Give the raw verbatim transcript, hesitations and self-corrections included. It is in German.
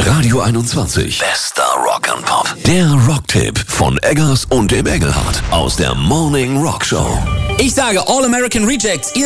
Radio einundzwanzig. Bester Rock and Pop. Der Rocktipp von Eggers und dem Engelhardt aus der Morning Rock Show. Ich sage All American Rejects. Ihr